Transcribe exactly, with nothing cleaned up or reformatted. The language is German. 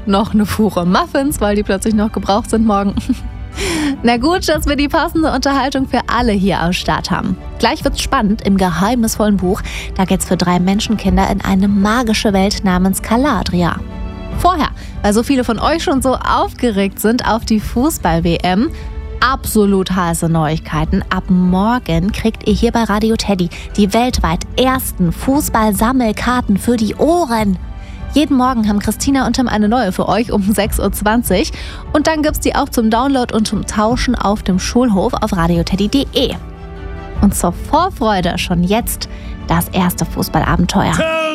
noch eine Fuhre Muffins, weil die plötzlich noch gebraucht sind morgen. Na gut, dass wir die passende Unterhaltung für alle hier am Start haben. Gleich wird's spannend im geheimnisvollen Buch. Da geht's für drei Menschenkinder in eine magische Welt namens Caladria. Vorher, weil so viele von euch schon so aufgeregt sind auf die Fußball-W M, absolut heiße Neuigkeiten. Ab morgen kriegt ihr hier bei Radio Teddy die weltweit ersten Fußball-Sammelkarten für die Ohren. Jeden Morgen haben Christina und Tim eine neue für euch um sechs Uhr zwanzig. Und dann gibt's die auch zum Download und zum Tauschen auf dem Schulhof auf radioteddy punkt de. Und zur Vorfreude schon jetzt das erste Fußballabenteuer.